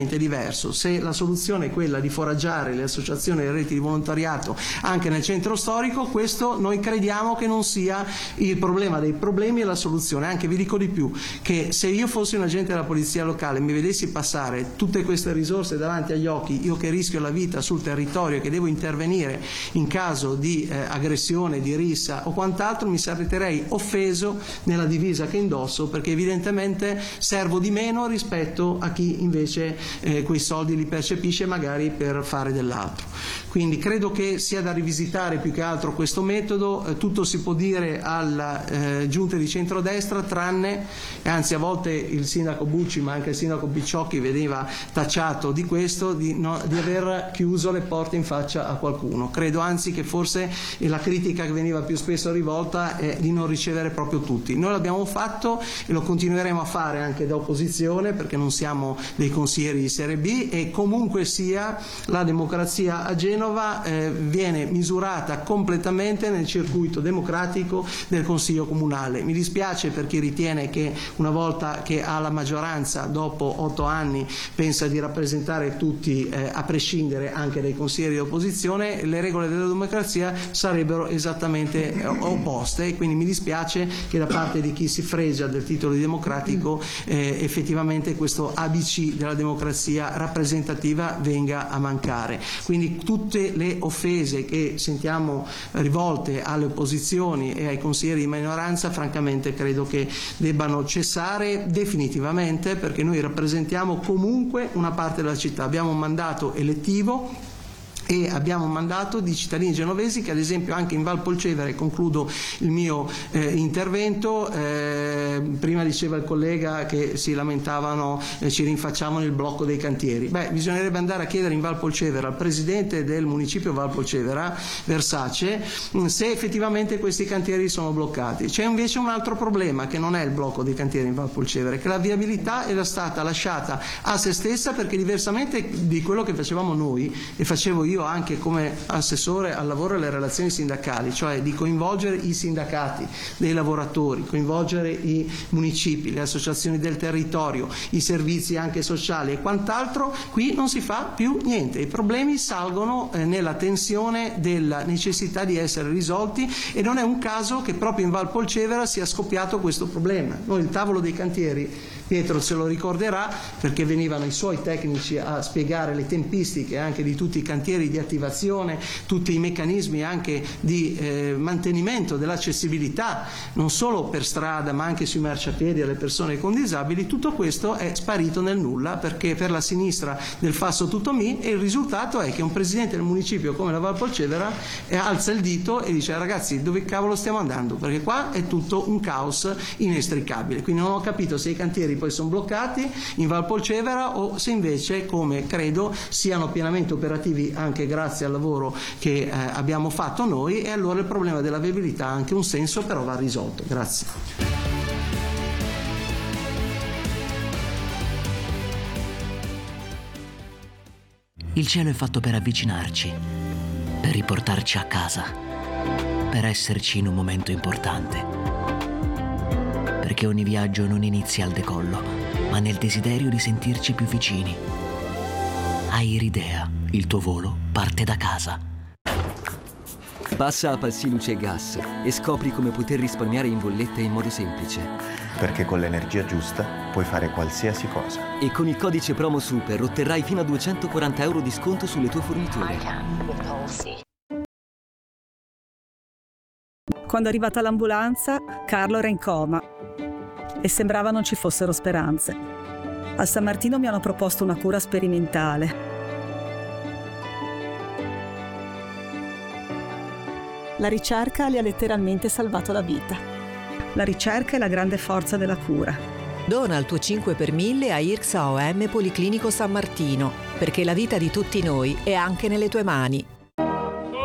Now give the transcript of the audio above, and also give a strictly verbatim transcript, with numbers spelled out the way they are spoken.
diverso. Se la soluzione è quella di foraggiare le associazioni e le reti di volontariato anche nel centro storico, questo noi crediamo che non sia il problema dei problemi e la soluzione. Anche vi dico di più, che se io fossi un agente della polizia locale e mi vedessi passare tutte queste risorse davanti agli occhi, io che rischio la vita sul territorio e che devo intervenire in caso di eh, aggressione, di rissa o quant'altro, mi sarei offeso nella divisa che indosso, perché evidentemente servo di meno rispetto a chi invece Eh, quei soldi li percepisce magari per fare dell'altro. Quindi credo che sia da rivisitare più che altro questo metodo. Eh, tutto si può dire alla eh, giunte di centrodestra, tranne, e anzi a volte il sindaco Bucci ma anche il sindaco Picciocchi veniva tacciato di questo, di, no, di aver chiuso le porte in faccia a qualcuno. Credo anzi che forse la critica che veniva più spesso rivolta è di non ricevere proprio tutti. Noi l'abbiamo fatto e lo continueremo a fare anche da opposizione, perché non siamo dei consiglieri di serie B, e comunque sia la democrazia a Genova eh, viene misurata completamente nel circuito democratico del Consiglio Comunale. Mi dispiace per chi ritiene che una volta che ha la maggioranza dopo otto anni pensa di rappresentare tutti eh, a prescindere anche dai consiglieri di opposizione. Le regole della democrazia sarebbero esattamente eh, opposte, e quindi mi dispiace che da parte di chi si fregia del titolo di democratico eh, effettivamente questo A B C della democrazia rappresentativa venga a mancare. Quindi tutte le offese che sentiamo rivolte alle opposizioni e ai consiglieri di minoranza francamente credo che debbano cessare definitivamente, perché noi rappresentiamo comunque una parte della città, abbiamo un mandato elettivo e abbiamo un mandato di cittadini genovesi che ad esempio anche in Val Polcevera, concludo il mio eh, intervento, eh, prima diceva il collega che si lamentavano, eh, ci rinfacciavano il blocco dei cantieri. Beh, bisognerebbe andare a chiedere in Val Polcevera al presidente del municipio Val Polcevera, Versace, se effettivamente questi cantieri sono bloccati. C'è invece un altro problema, che non è il blocco dei cantieri in Val Polcevera, che la viabilità era stata lasciata a se stessa, perché diversamente di quello che facevamo noi e facevo io anche come assessore al lavoro e alle relazioni sindacali, cioè di coinvolgere i sindacati dei lavoratori, coinvolgere i municipi, le associazioni del territorio, i servizi anche sociali e quant'altro, qui non si fa più niente. I problemi salgono eh, nella tensione della necessità di essere risolti, e non è un caso che proprio in Val Polcevera sia scoppiato questo problema. Noi il tavolo dei cantieri, Pietro se lo ricorderà perché venivano i suoi tecnici a spiegare le tempistiche anche di tutti i cantieri di attivazione, tutti i meccanismi anche di eh, mantenimento dell'accessibilità non solo per strada ma anche sui marciapiedi alle persone con disabili. Tutto questo è sparito nel nulla, perché per la sinistra del Fasso tutto mi, e il risultato è che un presidente del municipio come la Val Polcevera eh, alza il dito e dice: ragazzi, dove cavolo stiamo andando? Perché qua è tutto un caos inestricabile. Quindi non ho capito se i cantieri poi sono bloccati in Val Polcevera o se invece, come credo, siano pienamente operativi anche grazie al lavoro che eh, abbiamo fatto noi, e allora il problema della viabilità ha anche un senso, però va risolto. Grazie. Il cielo è fatto per avvicinarci, per riportarci a casa, per esserci in un momento importante. Perché ogni viaggio non inizia al decollo, ma nel desiderio di sentirci più vicini. Airidea, il tuo volo parte da casa. Passa a Palsi Luce e Gas e scopri come poter risparmiare in bolletta in modo semplice. Perché con l'energia giusta puoi fare qualsiasi cosa. E con il codice promo SUPER otterrai fino a duecentoquaranta euro di sconto sulle tue forniture. Quando è arrivata l'ambulanza, Carlo era in coma e sembrava non ci fossero speranze. Al San Martino mi hanno proposto una cura sperimentale. La ricerca gli ha letteralmente salvato la vita. La ricerca è la grande forza della cura. Dona il tuo cinque per mille a I R C S A O M Policlinico San Martino, perché la vita di tutti noi è anche nelle tue mani.